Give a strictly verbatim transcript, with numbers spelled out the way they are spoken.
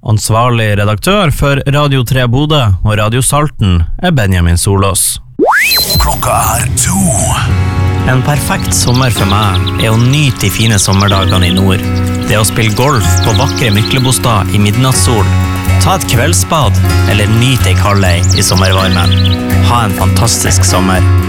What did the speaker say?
Ansvarlig redaktør for Radio tre Bodø og Radio Salten er Benjamin Solås. Klokka er to. En perfekt sommer for meg er å nyte de fine sommerdagene i nord. Det å spille golf på vakre Myklebostad i midnattssol, ta et kveldsbad eller nyte ei kaldei i sommervarmen. Ha en fantastisk sommer.